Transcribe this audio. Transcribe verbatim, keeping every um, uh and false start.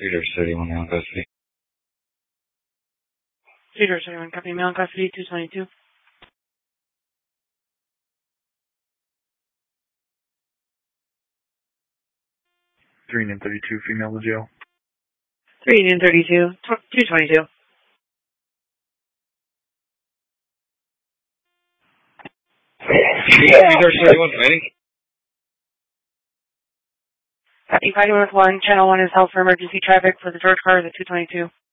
Theater thirty-one, male in custody. Theater thirty-one, copy, male in custody, two twenty-two. three and thirty-two, female to jail. three and thirty-two, two twenty-two. Theater thirty-one, fighting. Copy, fighting with one. Channel one is held for emergency traffic for the George Carter at two twenty-two.